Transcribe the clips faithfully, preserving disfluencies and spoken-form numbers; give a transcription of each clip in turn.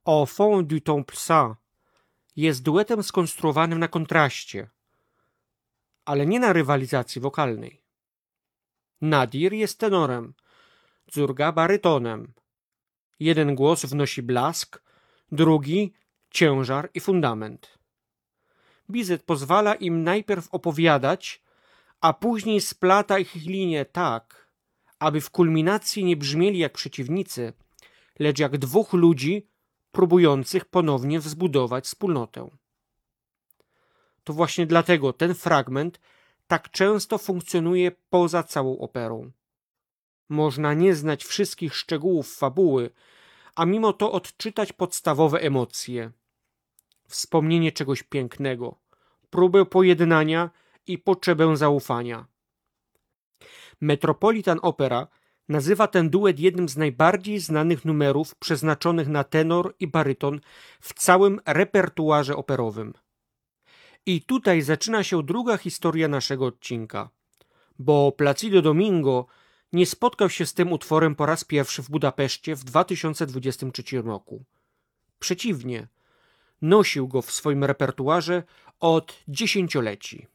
Au fond du temple saint jest duetem skonstruowanym na kontraście, ale nie na rywalizacji wokalnej. Nadir jest tenorem, Dzurga barytonem. Jeden głos wnosi blask, drugi ciężar i fundament. Bizet pozwala im najpierw opowiadać, a później splata ich linie tak, aby w kulminacji nie brzmieli jak przeciwnicy, lecz jak dwóch ludzi próbujących ponownie wzbudować wspólnotę. To właśnie dlatego ten fragment tak często funkcjonuje poza całą operą. Można nie znać wszystkich szczegółów fabuły, a mimo to odczytać podstawowe emocje. Wspomnienie czegoś pięknego, próbę pojednania i potrzebę zaufania. Metropolitan Opera nazywa ten duet jednym z najbardziej znanych numerów przeznaczonych na tenor i baryton w całym repertuarze operowym. I tutaj zaczyna się druga historia naszego odcinka, bo Placido Domingo nie spotkał się z tym utworem po raz pierwszy w Budapeszcie w dwa tysiące dwudziestym trzecim roku. Przeciwnie, nosił go w swoim repertuarze od dziesięcioleci.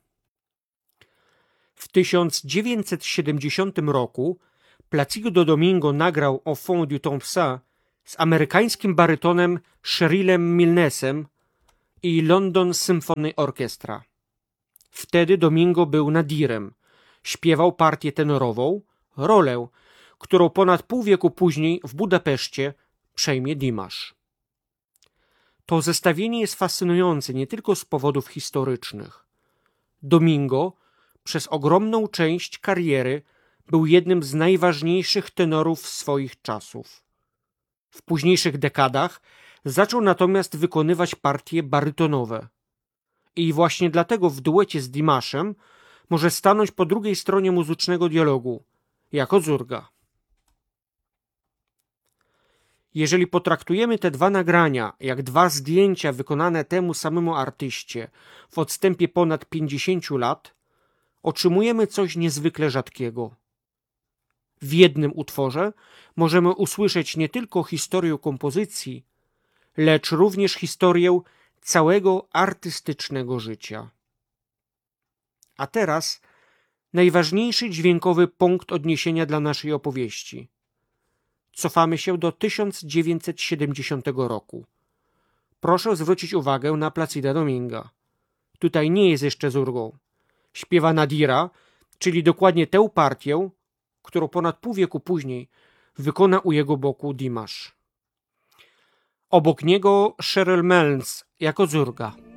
W tysiąc dziewięćset siedemdziesiątym roku Placido Domingo nagrał Au fond du temple saint z amerykańskim barytonem Sherillem Milnesem i London Symphony Orchestra. Wtedy Domingo był Nadirem, śpiewał partię tenorową, rolę, którą ponad pół wieku później w Budapeszcie przejmie Dimash. To zestawienie jest fascynujące nie tylko z powodów historycznych. Domingo przez ogromną część kariery był jednym z najważniejszych tenorów swoich czasów. W późniejszych dekadach zaczął natomiast wykonywać partie barytonowe. I właśnie dlatego w duecie z Dimashem może stanąć po drugiej stronie muzycznego dialogu, jako Dzurga. Jeżeli potraktujemy te dwa nagrania jak dwa zdjęcia wykonane temu samemu artyście w odstępie ponad pięćdziesięciu lat, otrzymujemy coś niezwykle rzadkiego. W jednym utworze możemy usłyszeć nie tylko historię kompozycji, lecz również historię całego artystycznego życia. A teraz najważniejszy dźwiękowy punkt odniesienia dla naszej opowieści. Cofamy się do tysiąc dziewięćset siedemdziesiątego roku. Proszę zwrócić uwagę na Placida Dominga. Tutaj nie jest jeszcze Dzurgą. Śpiewa Nadira, czyli dokładnie tę partię, którą ponad pół wieku później wykona u jego boku Dimash. Obok niego Cheryl Milnes jako Dzurga.